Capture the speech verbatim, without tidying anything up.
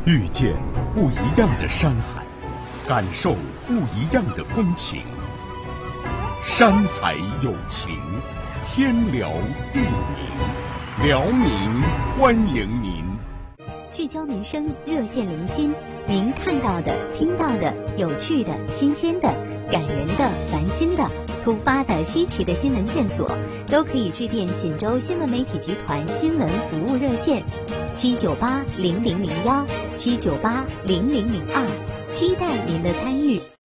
遇见不一样的山海，感受不一样的风情。山海有情，天辽地明，辽宁欢迎您。 聚焦民生，热线零星，您看到的、听到的、有趣的、新鲜的、感人的、烦心的、突发的、稀奇的新闻线索，都可以致电锦州新闻媒体集团新闻服务热线七九八零零零幺七九八零零零二，期待您的参与。